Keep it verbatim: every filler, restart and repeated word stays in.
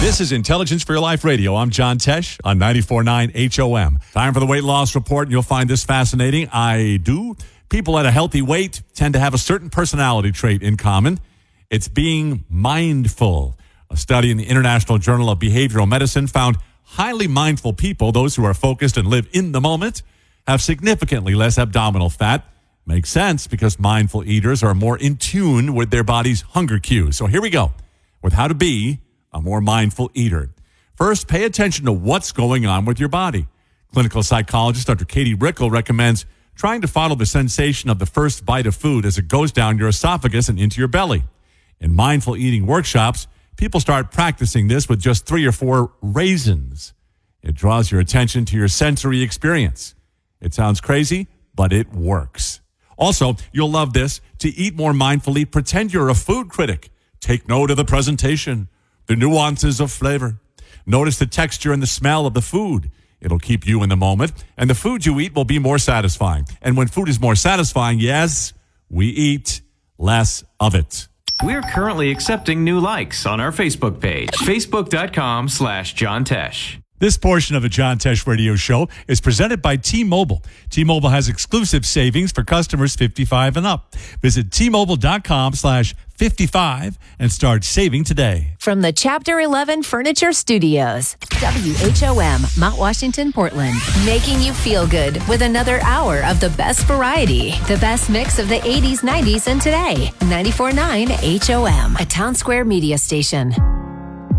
This is Intelligence for Your Life Radio. I'm John Tesh on ninety-four point nine H O M. Time for the weight loss report, and you'll find this fascinating. I do. People at a healthy weight tend to have a certain personality trait in common. It's being mindful. A study in the International Journal of Behavioral Medicine found highly mindful people, those who are focused and live in the moment, have significantly less abdominal fat. Makes sense because mindful eaters are more in tune with their body's hunger cues. So here we go with how to be a more mindful eater. First, pay attention to what's going on with your body. Clinical psychologist Doctor Katie Rickle recommends trying to follow the sensation of the first bite of food as it goes down your esophagus and into your belly. In mindful eating workshops, people start practicing this with just three or four raisins. It draws your attention to your sensory experience. It sounds crazy, but it works. Also, you'll love this. To eat more mindfully, pretend you're a food critic. Take note of the presentation, the nuances of flavor. Notice the texture and the smell of the food. It'll keep you in the moment, and the food you eat will be more satisfying. And when food is more satisfying, yes, we eat less of it. We're currently accepting new likes on our Facebook page, facebook.com slash John Tesh. This portion of the John Tesh Radio Show is presented by T-Mobile. T-Mobile has exclusive savings for customers fifty-five and up. Visit T-Mobile.com slash 55 and start saving today. From the Chapter eleven Furniture Studios, W H O M, Mount Washington, Portland. Making you feel good with another hour of the best variety. The best mix of the eighties, nineties, and today. ninety-four point nine H O M, a Town Square media station.